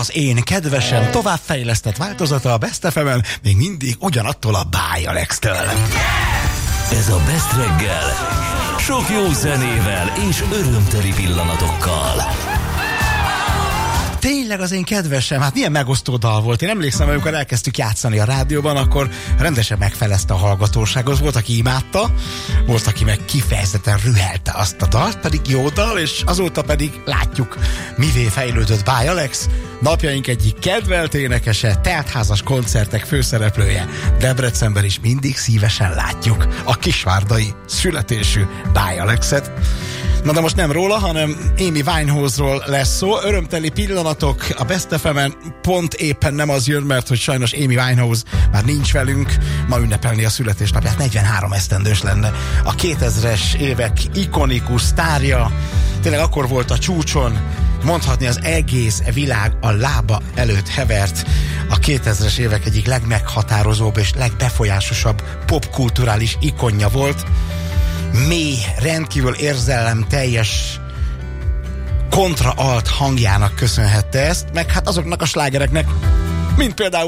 Az én kedvesem továbbfejlesztett változata a Best FM-en még mindig ugyanattól a Báj Alex-től. Ez a Best reggel, sok jó zenével és örömteli pillanatokkal. Tényleg az én kedvesem, hát milyen megosztó dal volt. Én emlékszem, amikor elkezdtük játszani a rádióban, akkor rendesen megfelezte a hallgatóságot. Volt, aki imádta, volt, aki meg kifejezetten rühelte azt a dalt, pedig jó dal, és azóta pedig látjuk, mivé fejlődött Báj Alex, napjaink egyik kedvelt énekese, teltházas koncertek főszereplője. Debrecenben is mindig szívesen látjuk a kisvárdai születésű Báj Alexet. Na de most nem róla, hanem Amy Winehouse-ról lesz szó. Örömteli pillanatok a Best FM-en, pont éppen nem az jön, mert hogy sajnos Amy Winehouse már nincs velünk, ma ünnepelni a születésnapját, 43 esztendős lenne. A 2000-es évek ikonikus sztárja, tényleg akkor volt a csúcson, mondhatni az egész világ a lába előtt hevert. A 2000-es évek egyik legmeghatározóbb és legbefolyásosabb popkulturális ikonja volt. Mély, rendkívül érzelemteljes kontra-alt hangjának köszönhette ezt, meg hát azoknak a slágereknek, mint például